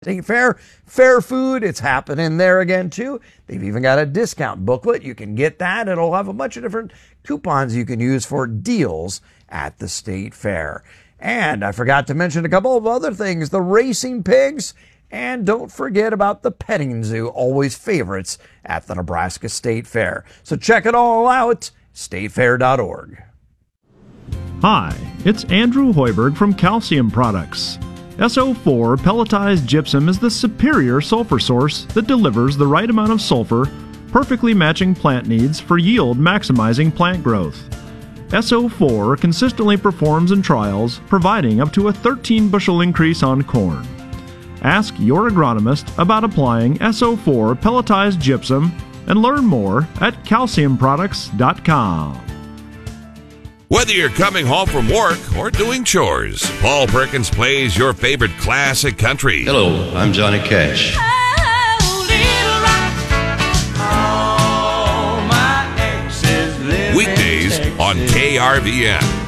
State Fair, fair food, it's happening there again too. They've even got a discount booklet. You can get that. It'll have a bunch of different coupons you can use for deals at the State Fair. And I forgot to mention a couple of other things, the racing pigs, and don't forget about the petting zoo, always favorites at the Nebraska State Fair. So check it all out, statefair.org. Hi, it's Andrew Hoiberg from Calcium Products. SO4 pelletized gypsum is the superior sulfur source that delivers the right amount of sulfur, perfectly matching plant needs for yield maximizing plant growth. SO4 consistently performs in trials, providing up to a 13 bushel increase on corn. Ask your agronomist about applying SO4 pelletized gypsum and learn more at calciumproducts.com. Whether you're coming home from work or doing chores, Paul Perkins plays your favorite classic country. Hello, I'm Johnny Cash. Weekdays on KRVN.